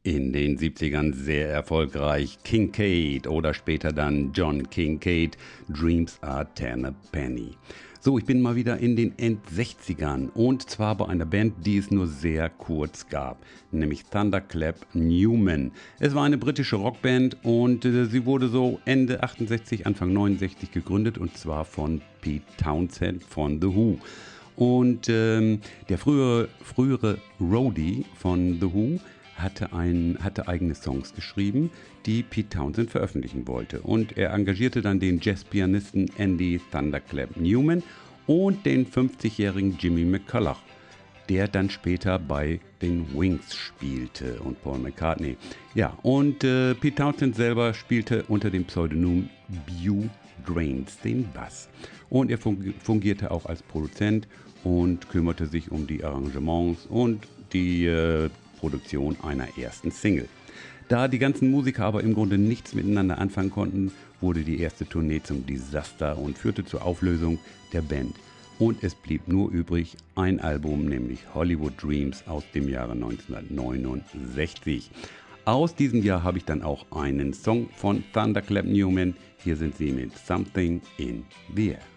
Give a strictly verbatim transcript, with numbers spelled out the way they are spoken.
In den siebzigern sehr erfolgreich Kincaid oder später dann John Kincaid, Dreams Are Ten a Penny. So, ich bin mal wieder in den Endsechzigern und zwar bei einer Band, die es nur sehr kurz gab, nämlich Thunderclap Newman. Es war eine britische Rockband und äh, sie wurde so Ende achtundsechzig, Anfang neunundsechzig gegründet und zwar von Pete Townshend von The Who. Und ähm, der frühere, frühere Roadie von The Who hatte, ein, hatte eigene Songs geschrieben, die Pete Townshend veröffentlichen wollte. Und er engagierte dann den Jazzpianisten Andy Thunderclap Newman und den fünfzigjährigen Jimmy McCulloch, der dann später bei den Wings spielte und Paul McCartney. Ja, und äh, Pete Townshend selber spielte unter dem Pseudonym Bew Drains den Bass. Und er fungierte auch als Produzent und kümmerte sich um die Arrangements und die äh, Produktion einer ersten Single. Da die ganzen Musiker aber im Grunde nichts miteinander anfangen konnten, wurde die erste Tournee zum Desaster und führte zur Auflösung der Band. Und es blieb nur übrig ein Album, nämlich Hollywood Dreams aus dem Jahre neunzehnhundertneunundsechzig. Aus diesem Jahr habe ich dann auch einen Song von Thunderclap Newman. Hier sind sie mit Something in the Air.